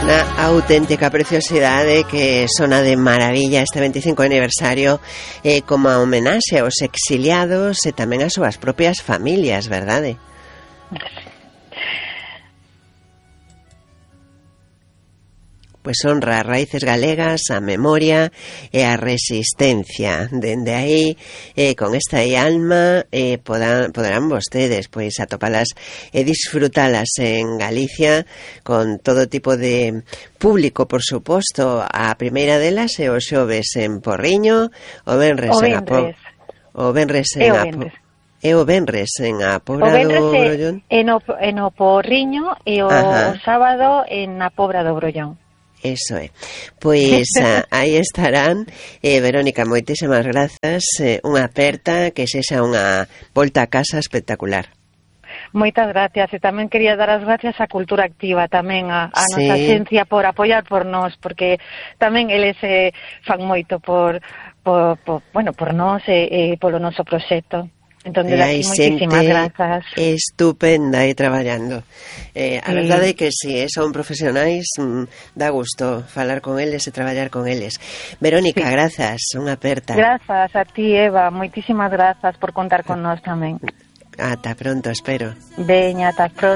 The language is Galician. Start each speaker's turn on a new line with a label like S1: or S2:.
S1: Unha auténtica preciosidade que sona de maravilla este 25 aniversario como a homenaxe aos exiliados e tamén ás súas propias familias, verdade? Pois honra as raíces galegas, a memoria e a resistencia. Dende aí, con esta alma, poderán vostedes pois atopalas e disfrutalas en Galicia con todo tipo de público, por suposto. A primeira delas é o xoves en Porriño, o venres en a Pobra do Brollón.
S2: En o Porriño e o sábado en a Pobra do Brollón.
S1: Eso é. Pois aí estarán. Verónica, moitísimas grazas. Unha aperta, que sexa unha volta a casa espectacular.
S2: Moitas gracias, e tamén quería dar as gracias á Cultura Activa, tamén a nosa xencia por apoiar por nós, porque tamén eles fan moito por nós e polo noso proxecto. Entón,
S1: hai
S2: moitísimas grazas.
S1: Estupenda aí traballando. A verdade é que si son profesionais, dá gusto falar con eles e traballar con eles. Verónica, grazas, unha aperta.
S2: Grazas a ti, Eva, moitísimas grazas por contar con nós tamén.
S1: Ata pronto, espero.
S2: Veña, ata pronto.